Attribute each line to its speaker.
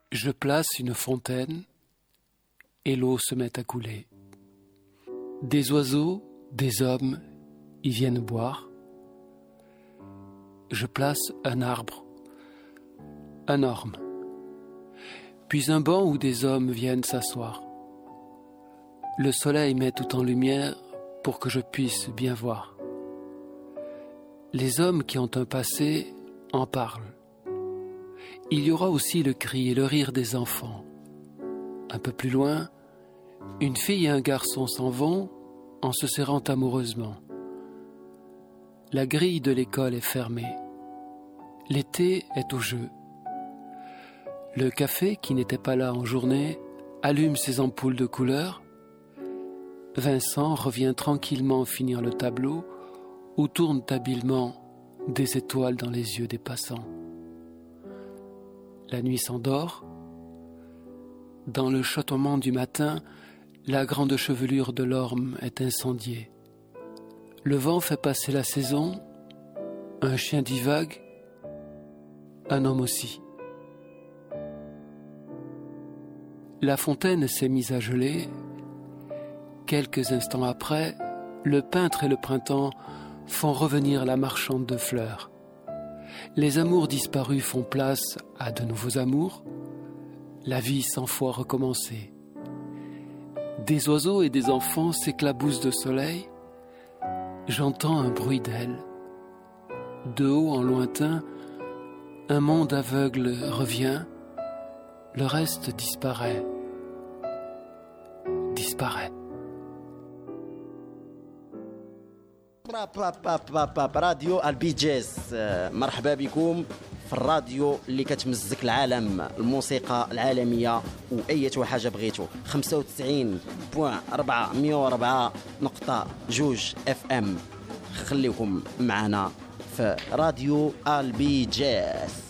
Speaker 1: Je place une fontaine et l'eau se met à couler. Des oiseaux, des hommes y viennent boire. Je place un arbre, un orme, puis un banc où des hommes viennent s'asseoir. Le soleil met tout en lumière pour que je puisse bien voir. Les hommes qui ont un passé en parlent. Il y aura aussi le cri et le rire des enfants. Un peu plus loin, une fille et un garçon s'en vont en se serrant amoureusement. La grille de l'école est fermée. L'été est au jeu. Le café, qui n'était pas là en journée, allume ses ampoules de couleur. Vincent revient tranquillement finir le tableau où tournent habilement des étoiles dans les yeux des passants. La nuit s'endort. Dans le chatoiement du matin, la grande chevelure de l'orme est incendiée. Le vent fait passer la saison, un chien divague, un homme aussi. La fontaine s'est mise à geler. Quelques instants après, le peintre et le printemps font revenir la marchande de fleurs. Les amours disparus font place à de nouveaux amours. La vie 100 fois recommencée. Des oiseaux et des enfants s'éclaboussent de soleil. J'entends un bruit d'ailes. De haut en lointain, un monde aveugle revient. Le reste disparaît. Disparaît.
Speaker 2: راديو البي جيز مرحبا بكم في الراديو اللي كتمزك العالم الموسيقى العالميه واي حاجه بغيتو 95.4 اف ام. خليكم معنا في راديو البي جيز.